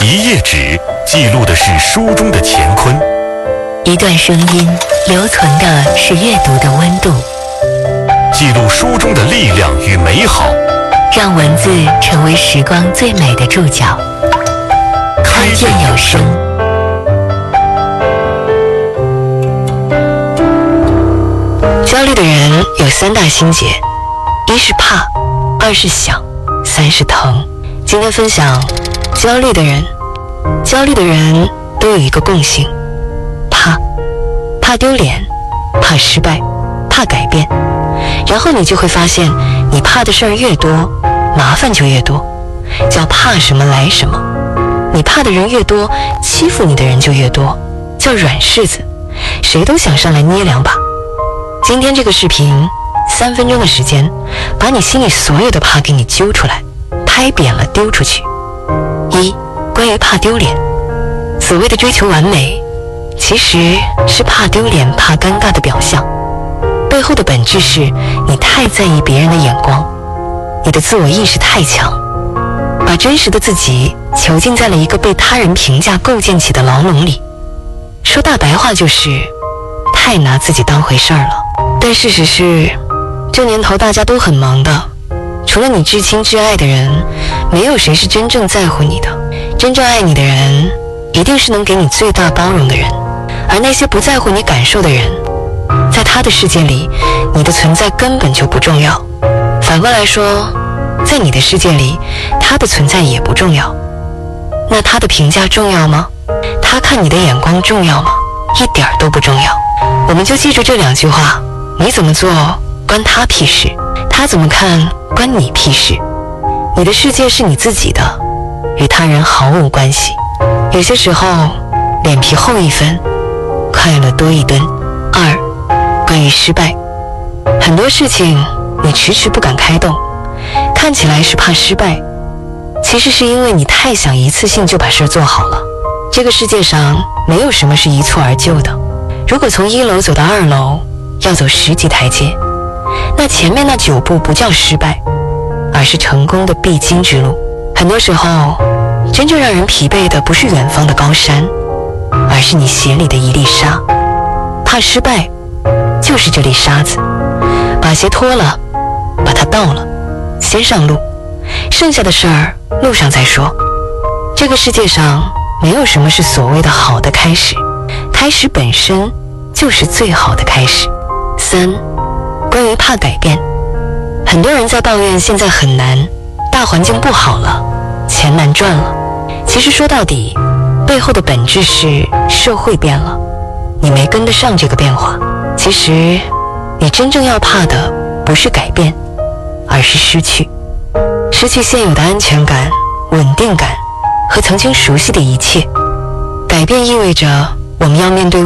一页纸记录的是书中的乾坤， 一段声音留存的是阅读的温度， 记录书中的力量与美好， 让文字成为时光最美的注脚。开卷有声。焦虑的人有3大心结，一是怕，2是想，3是疼。今天分享焦虑的人都有一个共性，怕丢脸，怕失败，怕改变。然后你就会发现，你怕的事儿越多，麻烦就越多，叫怕什么来什么。你怕的人越多，欺负你的人就越多，叫软柿子，谁都想上来捏2把。今天这个视频3分钟的时间，把你心里所有的怕给你揪出来，拍扁了丢出去。1. 关于怕丢脸。所谓的追求完美，其实是怕丢脸怕尴尬的表象，背后的本质是你太在意别人的眼光，你的自我意识太强，把真实的自己囚禁在了一个被他人评价构建起的牢笼里。说大白话就是太拿自己当回事儿了。但事实是，这年头大家都很忙的，除了你至亲至爱的人，没有谁是真正在乎你的。真正爱你的人，一定是能给你最大包容的人。而那些不在乎你感受的人，在他的世界里，你的存在根本就不重要。反过来说，在你的世界里，他的存在也不重要。那他的评价重要吗？他看你的眼光重要吗？一点都不重要。我们就记住这2句话，你怎么做关他屁事，他怎么看关你屁事。你的世界是你自己的，与他人毫无关系。有些时候脸皮厚1分，快乐多1吨。2. 关于失败。很多事情你迟迟不敢开动，看起来是怕失败，其实是因为你太想一次性就把事做好了。这个世界上没有什么是一蹴而就的。如果从1楼走到2楼要走10级台阶，那前面那9步不叫失败，而是成功的必经之路。很多时候，真正让人疲惫的不是远方的高山，而是你鞋里的一粒沙。怕失败，就是这粒沙子。把鞋脱了，把它倒了，先上路，剩下的事儿路上再说。这个世界上没有什么是所谓的好的开始，开始本身就是最好的开始。3. 关于怕改变。很多人在抱怨现在很难，大环境不好了，钱难赚了。其实说到底，背后的本质是社会变了，你没跟得上这个变化。其实你真正要怕的不是改变，而是失去。失去现有的安全感、稳定感和曾经熟悉的一切。改变意味着我们要面对